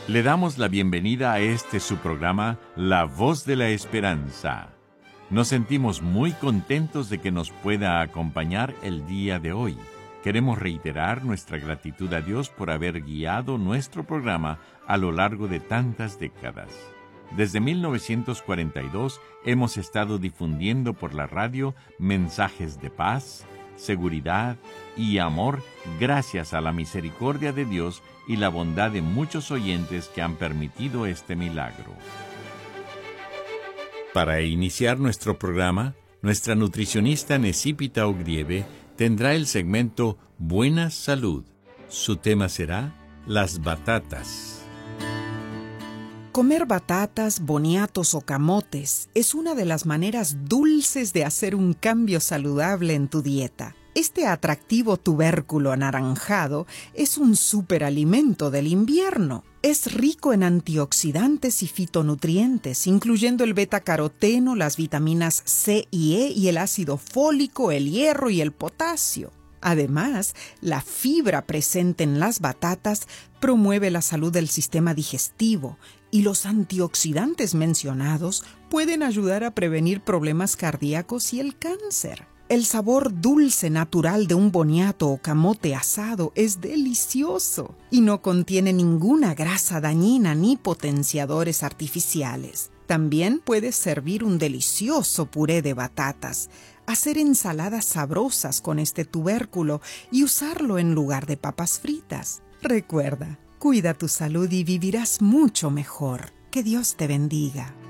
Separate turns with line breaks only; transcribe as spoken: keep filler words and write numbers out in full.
Le damos la bienvenida a este su programa, La Voz de la Esperanza. Nos sentimos muy contentos de que nos pueda acompañar el día de hoy. Queremos reiterar nuestra gratitud a Dios por haber guiado nuestro programa a lo largo de tantas décadas. Desde mil novecientos cuarenta y dos hemos estado difundiendo por la radio mensajes de paz, seguridad y amor gracias a la misericordia de Dios y la bondad de muchos oyentes que han permitido este milagro. Para iniciar nuestro programa, nuestra nutricionista Necipita Ogrieve tendrá el segmento Buena Salud. Su tema será las batatas.
Comer batatas, boniatos o camotes es una de las maneras dulces de hacer un cambio saludable en tu dieta. Este atractivo tubérculo anaranjado es un superalimento del invierno. Es rico en antioxidantes y fitonutrientes, incluyendo el betacaroteno, las vitaminas C y E y el ácido fólico, el hierro y el potasio. Además, la fibra presente en las batatas promueve la salud del sistema digestivo y los antioxidantes mencionados pueden ayudar a prevenir problemas cardíacos y el cáncer. El sabor dulce natural de un boniato o camote asado es delicioso y no contiene ninguna grasa dañina ni potenciadores artificiales. También puedes servir un delicioso puré de batatas, hacer ensaladas sabrosas con este tubérculo y usarlo en lugar de papas fritas. Recuerda, cuida tu salud y vivirás mucho mejor. Que Dios te bendiga.